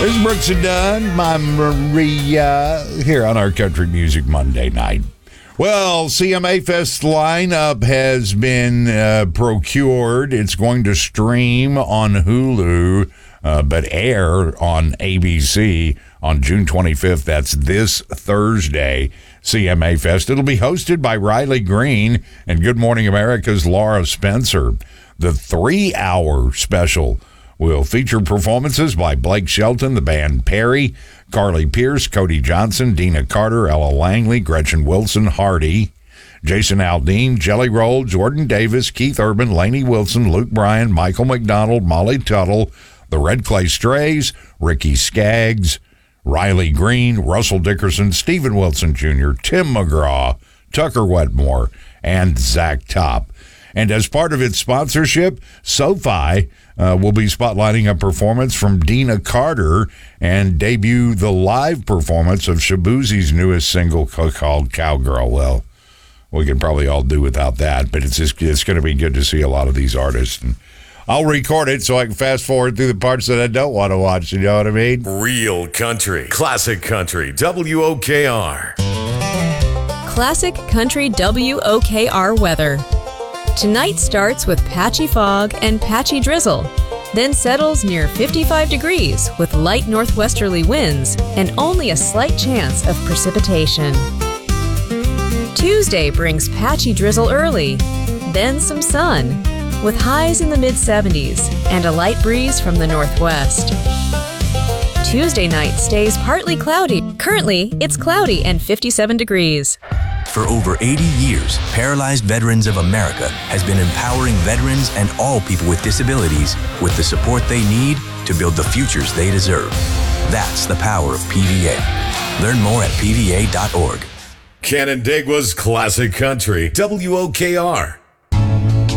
This is Brooks and Dunn, my Maria, here on our Country Music Monday night. Well, CMA Fest lineup has been procured. It's going to stream on Hulu, but air on ABC on June 25th. That's this Thursday, CMA Fest. It'll be hosted by Riley Green and Good Morning America's Laura Spencer. The 3-hour special will feature performances by Blake Shelton, the band Perry, Carly Pierce, Cody Johnson, Dina Carter, Ella Langley, Gretchen Wilson, Hardy, Jason Aldean, Jelly Roll, Jordan Davis, Keith Urban, Lainey Wilson, Luke Bryan, Michael McDonald, Molly Tuttle, the Red Clay Strays, Ricky Skaggs, Riley Green, Russell Dickerson, Stephen Wilson Jr., Tim McGraw, Tucker Wetmore, and Zach Top. And as part of its sponsorship, SoFi will be spotlighting a performance from Dina Carter and debut the live performance of Shabuzi's newest single called Cowgirl. Well, we could probably all do without that, but it's going to be good to see a lot of these artists. And I'll record it so I can fast forward through the parts that I don't want to watch, you know what I mean? Real country, classic country, WOKR. Classic country WOKR weather. Tonight starts with patchy fog and patchy drizzle, then settles near 55 degrees with light northwesterly winds and only a slight chance of precipitation. Tuesday brings patchy drizzle early, then some sun, with highs in the mid-70s and a light breeze from the northwest. Tuesday night stays partly cloudy. Currently, it's cloudy and 57 degrees. For over 80 years, Paralyzed Veterans of America has been empowering veterans and all people with disabilities with the support they need to build the futures they deserve. That's the power of PVA. Learn more at pva.org. Canandaigua's classic country, WOKR.